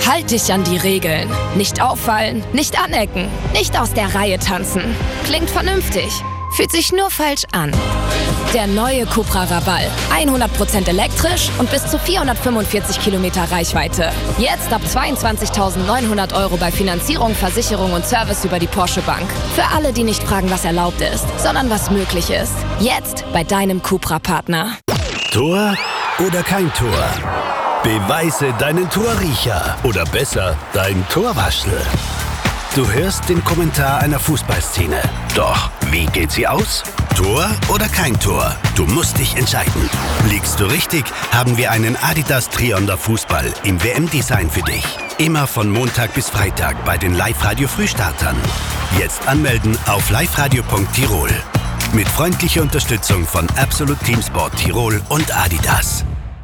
Halt dich an die Regeln. Nicht auffallen, nicht anecken, nicht aus der Reihe tanzen. Klingt vernünftig, fühlt sich nur falsch an. Der neue Cupra Raval. 100% elektrisch und bis zu 445 Kilometer Reichweite. Jetzt ab 22.900 € bei Finanzierung, Versicherung und Service über die Porsche Bank. Für alle, die nicht fragen, was erlaubt ist, sondern was möglich ist. Jetzt bei deinem Cupra-Partner. Tor oder kein Tor? Beweise deinen Torriecher oder besser, dein Torwaschel. Du hörst den Kommentar einer Fußballszene. Doch, wie geht sie aus? Tor oder kein Tor? Du musst dich entscheiden. Liegst du richtig, haben wir einen Adidas Trionder Fußball im WM-Design für dich. Immer von Montag bis Freitag bei den Live-Radio-Frühstartern. Jetzt anmelden auf liveradio.tirol. Mit freundlicher Unterstützung von Absolut Teamsport Tirol und Adidas.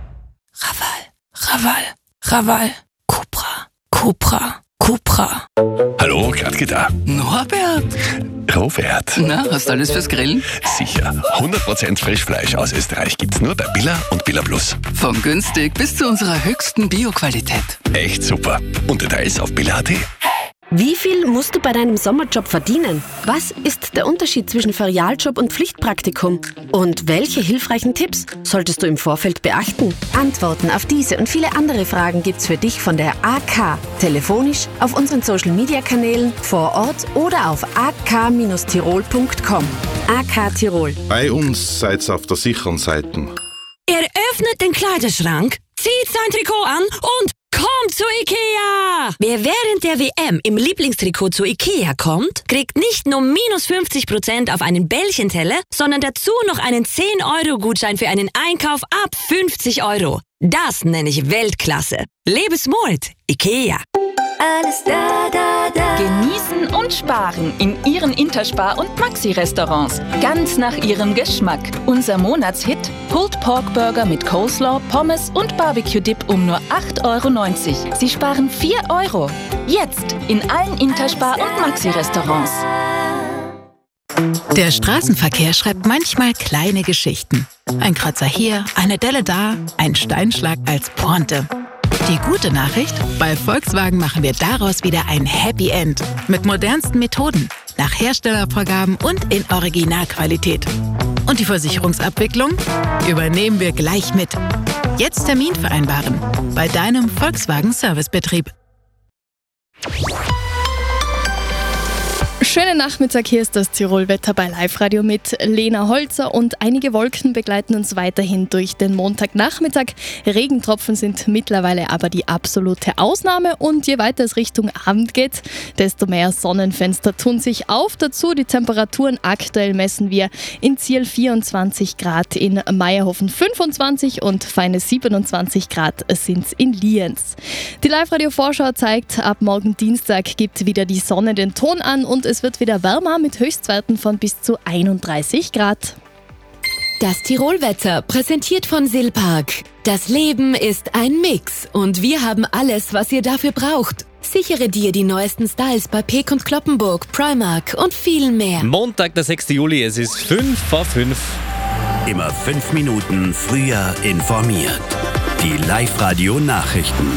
Raval. Cupra. Hallo, Gladke da. Norbert! Robert. Na, hast du alles fürs Grillen? Sicher. 100% Frischfleisch aus Österreich gibt's nur bei Billa und Billa Plus. Von günstig bis zu unserer höchsten Bio-Qualität. Echt super. Und Details auf billa.at. Wie viel musst du bei deinem Sommerjob verdienen? Was ist der Unterschied zwischen Ferialjob und Pflichtpraktikum? Und welche hilfreichen Tipps solltest du im Vorfeld beachten? Antworten auf diese und viele andere Fragen gibt's für dich von der AK. Telefonisch, auf unseren Social-Media-Kanälen, vor Ort oder auf ak-tirol.com. AK Tirol. Bei uns seid ihr auf der sicheren Seite. Er öffnet den Kleiderschrank, zieht sein Trikot an und kommt zu Ikea! Wer während der WM im Lieblingstrikot zu Ikea kommt, kriegt nicht nur minus 50% auf einen Bällchenteller, sondern dazu noch einen 10-Euro-Gutschein für einen Einkauf ab 50 €. Das nenne ich Weltklasse. Lebe smart, Ikea. Alles da. Genießen und sparen in Ihren Interspar- und Maxi-Restaurants. Ganz nach Ihrem Geschmack. Unser Monatshit: Pulled Pork Burger mit Coleslaw, Pommes und Barbecue-Dip um nur 8,90 €. Sie sparen 4 €. Jetzt in allen Interspar- und Maxi-Restaurants. Der Straßenverkehr schreibt manchmal kleine Geschichten. Ein Kratzer hier, eine Delle da, ein Steinschlag als Pointe. Die gute Nachricht: Bei Volkswagen machen wir daraus wieder ein Happy End. Mit modernsten Methoden, nach Herstellervorgaben und in Originalqualität. Und die Versicherungsabwicklung übernehmen wir gleich mit. Jetzt Termin vereinbaren bei deinem Volkswagen Servicebetrieb. Schönen Nachmittag, hier ist das Tirol-Wetter bei Live-Radio mit Lena Holzer und einige Wolken begleiten uns weiterhin durch den Montagnachmittag. Regentropfen sind mittlerweile aber die absolute Ausnahme und je weiter es Richtung Abend geht, desto mehr Sonnenfenster tun sich auf. Dazu die Temperaturen: aktuell messen wir in Ziel 24 Grad, in Meierhofen 25 und feine 27 Grad sind es in Lienz. Die Live-Radio-Vorschau zeigt, ab morgen Dienstag gibt wieder die Sonne den Ton an und es wird wieder wärmer mit Höchstwerten von bis zu 31 Grad. Das Tirolwetter, präsentiert von Silpark. Das Leben ist ein Mix und wir haben alles, was ihr dafür braucht. Sichere dir die neuesten Styles bei Peek & Cloppenburg, Primark und viel mehr. Montag, der 6. Juli, es ist 5:05. Immer 5 Minuten früher informiert. Die Live-Radio-Nachrichten.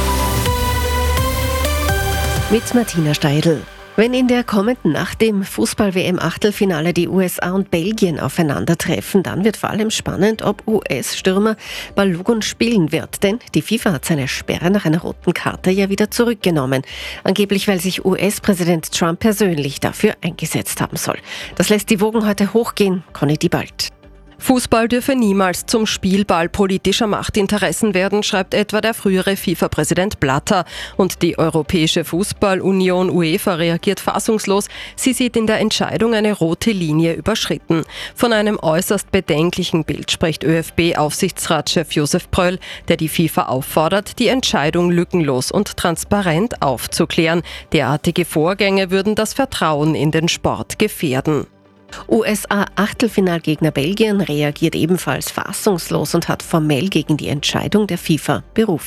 Mit Martina Steidl. Wenn in der kommenden Nacht im Fußball-WM-Achtelfinale die USA und Belgien aufeinandertreffen, dann wird vor allem spannend, ob US-Stürmer Balogun spielen wird. Denn die FIFA hat seine Sperre nach einer roten Karte ja wieder zurückgenommen. Angeblich, weil sich US-Präsident Trump persönlich dafür eingesetzt haben soll. Das lässt die Wogen heute hochgehen. Conny Diebald. Fußball dürfe niemals zum Spielball politischer Machtinteressen werden, schreibt etwa der frühere FIFA-Präsident Blatter. Und die Europäische Fußballunion UEFA reagiert fassungslos. Sie sieht in der Entscheidung eine rote Linie überschritten. Von einem äußerst bedenklichen Bild spricht ÖFB-Aufsichtsratschef Josef Pröll, der die FIFA auffordert, die Entscheidung lückenlos und transparent aufzuklären. Derartige Vorgänge würden das Vertrauen in den Sport gefährden. USA-Achtelfinalgegner Belgien reagiert ebenfalls fassungslos und hat formell gegen die Entscheidung der FIFA berufen.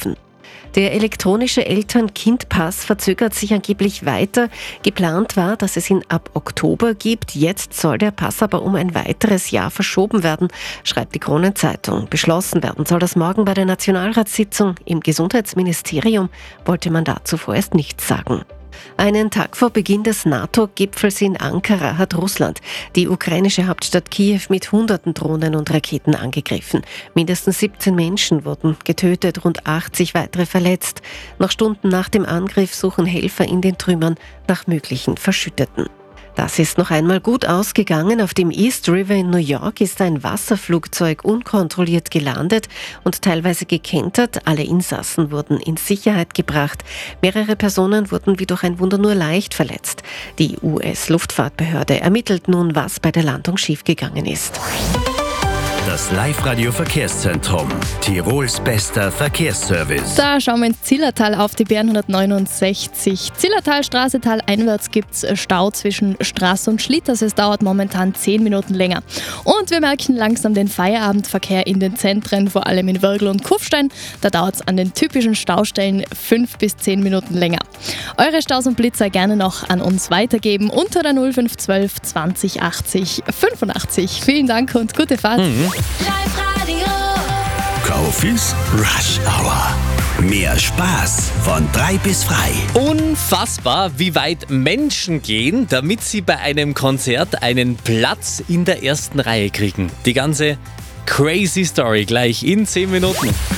Der elektronische Eltern-Kind-Pass verzögert sich angeblich weiter. Geplant war, dass es ihn ab Oktober gibt. Jetzt soll der Pass aber um ein weiteres Jahr verschoben werden, schreibt die Kronenzeitung. Beschlossen werden soll das morgen bei der Nationalratssitzung. Im Gesundheitsministerium wollte man dazu vorerst nichts sagen. Einen Tag vor Beginn des NATO-Gipfels in Ankara hat Russland die ukrainische Hauptstadt Kiew mit hunderten Drohnen und Raketen angegriffen. Mindestens 17 Menschen wurden getötet, rund 80 weitere verletzt. Noch Stunden nach dem Angriff suchen Helfer in den Trümmern nach möglichen Verschütteten. Das ist noch einmal gut ausgegangen. Auf dem East River in New York ist ein Wasserflugzeug unkontrolliert gelandet und teilweise gekentert. Alle Insassen wurden in Sicherheit gebracht. Mehrere Personen wurden wie durch ein Wunder nur leicht verletzt. Die US-Luftfahrtbehörde ermittelt nun, was bei der Landung schiefgegangen ist. Das Live-Radio-Verkehrszentrum. Tirols bester Verkehrsservice. Da schauen wir ins Zillertal auf die Bären 169. Zillertal-Straße taleinwärts gibt es Stau zwischen Straße und Schlitters. Es dauert momentan 10 Minuten länger. Und wir merken langsam den Feierabendverkehr in den Zentren, vor allem in Wörgl und Kufstein. Da dauert es an den typischen Staustellen 5 bis 10 Minuten länger. Eure Staus und Blitzer gerne noch an uns weitergeben unter der 0512 20 80 85. Vielen Dank und gute Fahrt. Live-Radio. Kofis Rush Hour. Mehr Spaß von 3 bis frei. Unfassbar, wie weit Menschen gehen, damit sie bei einem Konzert einen Platz in der ersten Reihe kriegen. Die ganze crazy Story gleich in 10 Minuten.